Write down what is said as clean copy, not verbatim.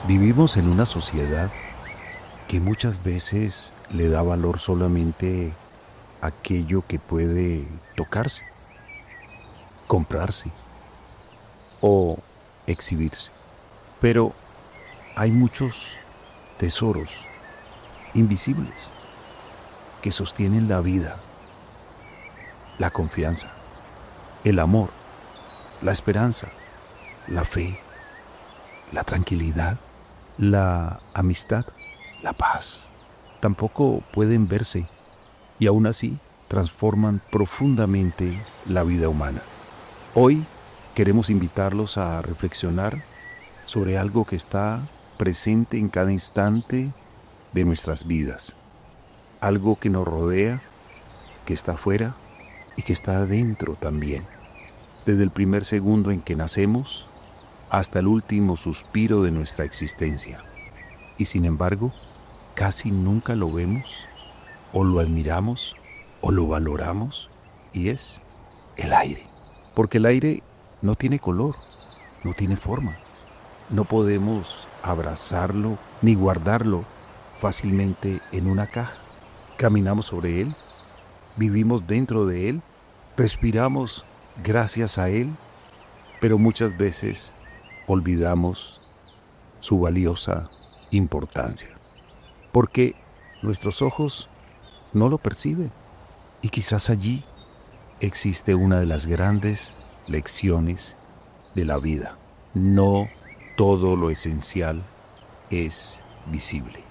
Vivimos en una sociedad que muchas veces le da valor solamente a aquello que puede tocarse, comprarse o exhibirse. Pero hay muchos tesoros invisibles que sostienen la vida, la confianza, el amor, la esperanza, la fe, la tranquilidad, la amistad, la paz. Tampoco pueden verse y aún así transforman profundamente la vida humana. Hoy queremos invitarlos a reflexionar sobre algo que está presente en cada instante de nuestras vidas. Algo que nos rodea, que está afuera y que está adentro también. Desde el primer segundo en que nacemos hasta el último suspiro de nuestra existencia. Y sin embargo, casi nunca lo vemos, o lo admiramos, o lo valoramos, y es el aire. Porque el aire no tiene color, no tiene forma. No podemos abrazarlo ni guardarlo fácilmente en una caja. Caminamos sobre él, vivimos dentro de él, respiramos gracias a él, pero muchas veces olvidamos su valiosa importancia, porque nuestros ojos no lo perciben y quizás allí existe una de las grandes lecciones de la vida. No todo lo esencial es visible.